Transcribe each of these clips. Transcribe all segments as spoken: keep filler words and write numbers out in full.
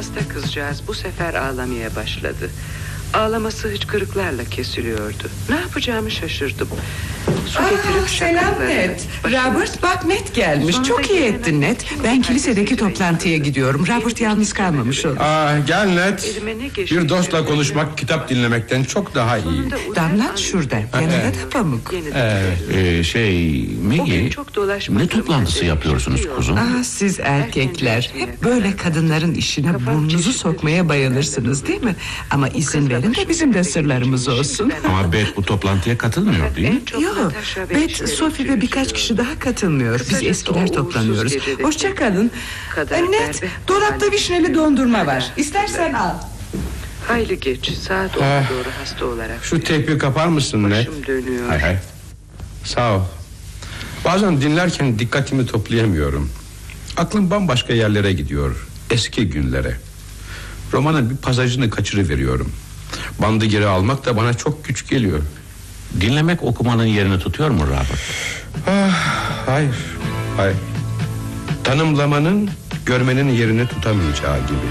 hasta kızcağız bu sefer ağlamaya başladı. Ağlaması hıçkırıklarla kesiliyordu. Ne yapacağımı şaşırdım. Su Aa, getirip selam Ned. Robert, bak Ned gelmiş. Sonra Çok iyi gelene ettin Ned. Ben kilisedeki toplantıya gidiyorum. Robert yalnız kalmamış olur. Aa, gel Ned. Elime ne geçti? Bir dostla konuşmak kitap dinlemekten çok daha iyi. Sonunda uzak Damlat an- şurada. Yanında da Pamuk. Yeniden Evet. Ee, şey O gün Maggie, çok dolaşmak ne toplantısı zorunda yapıyorsunuz değilim. kuzum? Ah, siz erkekler hep böyle kadınların işine burnunuzu sokmaya bayılırsınız değil mi? Ama izin verin de bizim de sırlarımız olsun. Ama Beth bu toplantıya katılmıyor değil mi? En çok Yok, Natasha ve Bet, eşleri Sophie ve birkaç çalışıyor. kişi daha katılmıyor. Biz Kısacası eskiler o uğursuz toplanıyoruz. gecede Hoşça kalın. kadar Net, berbe- dolapta vişneli dondurma var. İstersen al. Hayli geç, saat ona Ah, doğru hasta olarak. Şu teypi kapar mısın Ned? Başım dönüyor. Hay hay. Sağ ol. Bazen dinlerken dikkatimi toplayamıyorum. Aklım bambaşka yerlere gidiyor. Eski günlere. Romanın bir pasajını kaçırıveriyorum. Bandı geri almak da bana çok güç geliyor. Dinlemek okumanın yerini tutuyor mu Robert? Ah, hayır, hayır. Tanımlamanın görmenin yerini tutamayacağı gibi.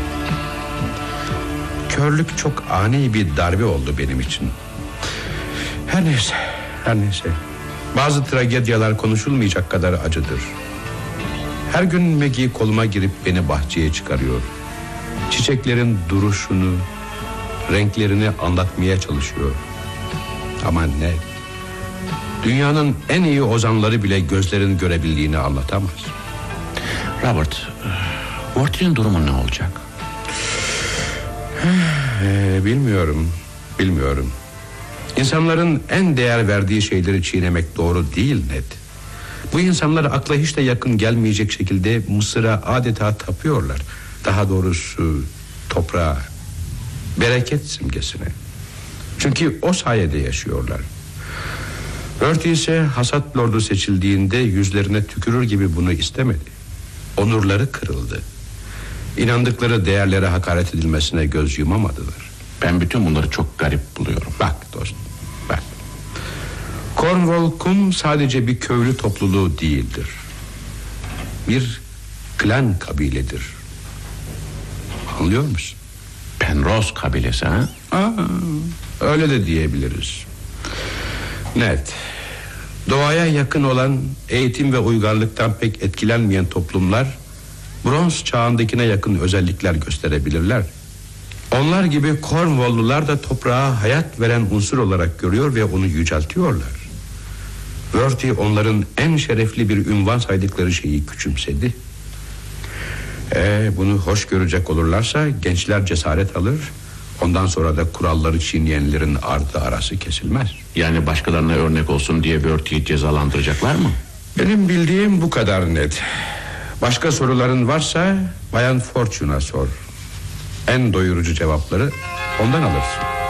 Körlük çok ani bir darbe oldu benim için. Her neyse, her neyse. Bazı tragedyalar konuşulmayacak kadar acıdır. Her gün Maggie koluma girip beni bahçeye çıkarıyor. Çiçeklerin duruşunu, renklerini anlatmaya çalışıyor. Ama ne? Dünyanın en iyi ozanları bile gözlerin görebildiğini anlatamaz. Robert, Worthy'nin durumu ne olacak? Ee, bilmiyorum, bilmiyorum. İnsanların en değer verdiği şeyleri çiğnemek doğru değil Ned. Bu insanlar akla hiç de yakın gelmeyecek şekilde Mısır'a adeta tapıyorlar. Daha doğrusu toprağa, bereket simgesine. Çünkü o sayede yaşıyorlar. Worthy ise hasat lordu seçildiğinde yüzlerine tükürür gibi bunu istemedi. Onurları kırıldı. İnandıkları değerlere hakaret edilmesine göz yumamadılar. Ben bütün bunları çok garip buluyorum. Bak dostum, bak. Cornwall Kum sadece bir köylü topluluğu değildir. Bir klan kabiledir. Anlıyor musun? Penrose kabilesi ha? Aa, öyle de diyebiliriz. Net. Doğaya yakın olan, eğitim ve uygarlıktan pek etkilenmeyen toplumlar bronz çağındakine yakın özellikler gösterebilirler. Onlar gibi Cornwall'lular da toprağa hayat veren unsur olarak görüyor ve onu yüceltiyorlar. Worthy onların en şerefli bir ünvan saydıkları şeyi küçümsedi. Ee, bunu hoş görecek olurlarsa gençler cesaret alır. Ondan sonra da kuralları çiğneyenlerin ardı arası kesilmez. Yani başkalarına örnek olsun diye Worthy'yi cezalandıracaklar mı? Benim bildiğim bu kadar net. Başka soruların varsa Bayan Fortune'a sor. En doyurucu cevapları ondan alırsın.